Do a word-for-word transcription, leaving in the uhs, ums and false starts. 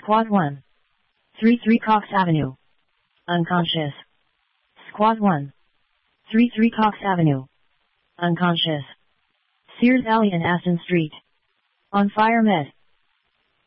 Squad one. three three Cox Avenue. Unconscious. Squad one. three three Cox Avenue. Unconscious. Sears Alley and Aston Street. On fire med.